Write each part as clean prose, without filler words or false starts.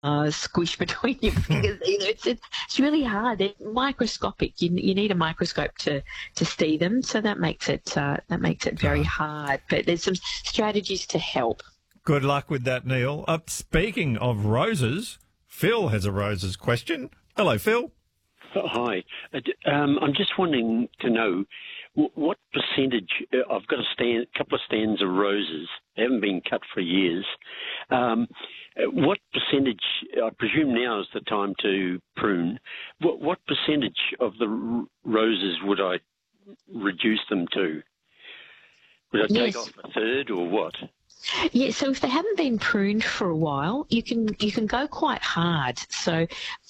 squish between your fingers. It's really hard. They're microscopic. You need a microscope to see them, so that makes it very hard. But there's some strategies to help. Good luck with that, Neil. Speaking of roses, Phil has a roses question. Hello, Phil. Hi. I'm just wanting to know what percentage. I've got a couple of stands of roses. They haven't been cut for years. What percentage? I presume now is the time to prune. What percentage of the roses would I reduce them to? Would I take off a third or what? Yeah, so if they haven't been pruned for a while, you can go quite hard. So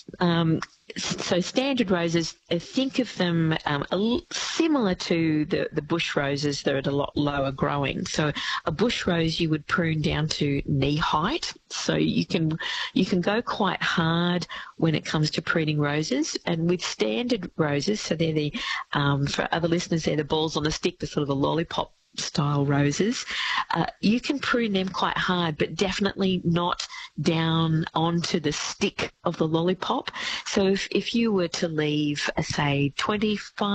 standard roses, think of them similar to the bush roses. They're at a lot lower growing. So a bush rose you would prune down to knee height. So you can go quite hard when it comes to pruning roses. And with standard roses, so they're the for other listeners, they're the balls on a stick, the sort of a lollipop style roses, you can prune them quite hard, but definitely not down onto the stick of the lollipop. So if you were to leave, say, 20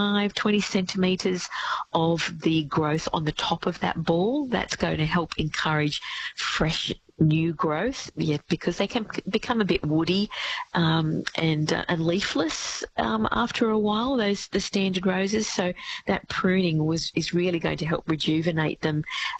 centimetres of the growth on the top of that ball, that's going to help encourage fresh new growth, because they can become a bit woody and leafless after a while, the standard roses. So that pruning is really going to help rejuvenate them.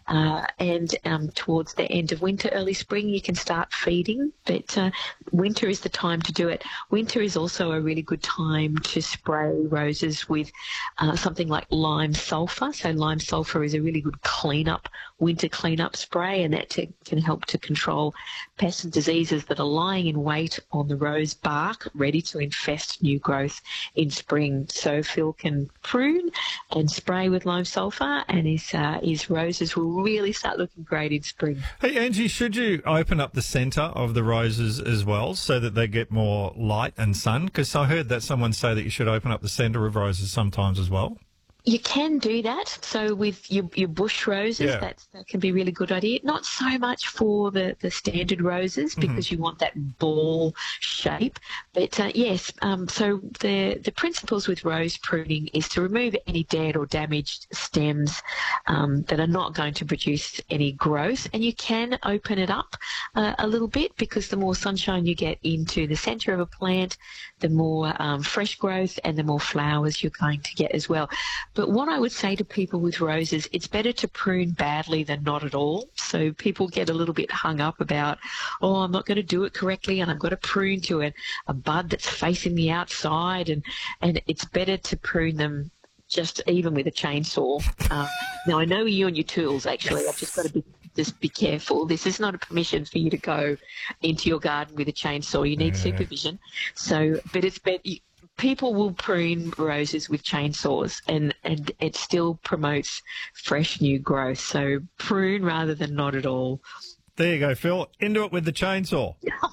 And towards the end of winter, early spring, you can start feeding. But winter is the time to do it. Winter is also a really good time to spray roses with something like lime sulphur. So lime sulphur is a really good winter cleanup spray, and that can help to control pests and diseases that are lying in wait on the rose bark, ready to infest new growth in spring. So Phil can prune and spray with lime sulphur, and his roses will really start looking great in spring. Hey, Angie, should you open up the centre of the roses as well so that they get more light and sun? Because I heard that someone say that you should open up the centre of roses sometimes as well. You can do that. So with your bush roses, that can be a really good idea. Not so much for the standard roses, because you want that ball shape. But yes, so the principles with rose pruning is to remove any dead or damaged stems that are not going to produce any growth. And you can open it up a little bit, because the more sunshine you get into the centre of a plant, the more fresh growth and the more flowers you're going to get as well. But what I would say to people with roses, it's better to prune badly than not at all. So people get a little bit hung up about, I'm not going to do it correctly, and I've got to prune to a bud that's facing the outside, and it's better to prune them just even with a chainsaw. Now, I know you and your tools, actually. I've just got to be careful. This is not a permission for you to go into your garden with a chainsaw. You need supervision. So, but it's better. People will prune roses with chainsaws, and it still promotes fresh new growth. So prune rather than not at all. There you go, Phil. Into it with the chainsaw.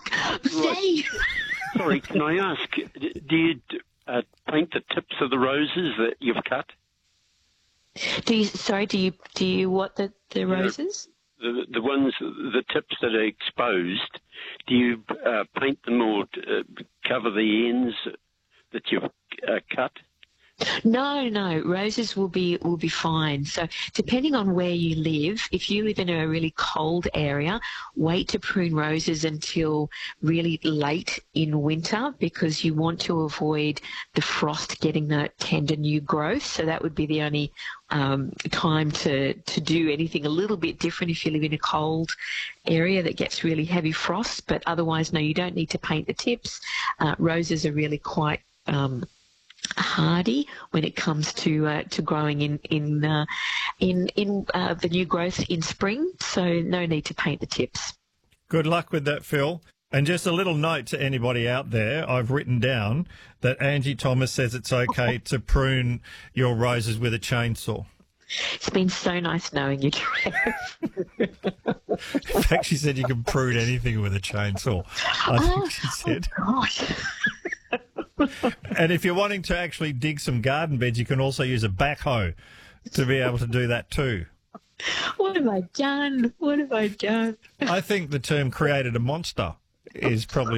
Sorry, can I ask, do you paint the tips of the roses that you've cut? Do you what the roses? The ones, the tips that are exposed, do you paint them or cover the ends that you've cut? No. Roses will be fine. So depending on where you live, if you live in a really cold area, wait to prune roses until really late in winter, because you want to avoid the frost getting the tender new growth. So that would be the only time to do anything a little bit different if you live in a cold area that gets really heavy frost. But otherwise, no, you don't need to paint the tips. Roses are really quite hardy when it comes to growing in the new growth in spring. So no need to paint the tips. Good luck with that, Phil. And just a little note to anybody out there, I've written down that Angie Thomas says it's okay to prune your roses with a chainsaw. It's been so nice knowing you, Trev. In fact, she said you can prune anything with a chainsaw. I think she said. Oh, gosh. And if you're wanting to actually dig some garden beds, you can also use a backhoe to be able to do that too. What have I done? I think the term created a monster is probably